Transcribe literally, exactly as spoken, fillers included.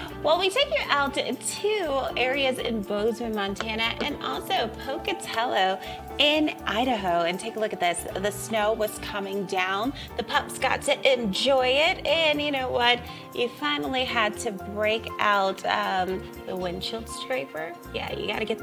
Well, we take you out to areas in Bozeman, Montana, and also Pocatello in Idaho. And take a look at this. The snow was coming down. The pups got to enjoy it. And you know what? You finally had to break out um, the windshield scraper. Yeah, you got to get